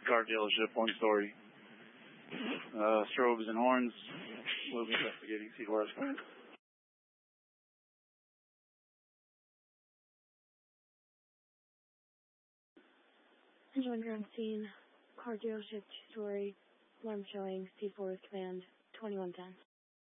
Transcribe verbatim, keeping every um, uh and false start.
car dealership, one story. Uh, strobes and horns. We'll be investigating, see where it's going. Anyone on scene, car dealership, two story, alarm showing, C four with command, twenty-one ten.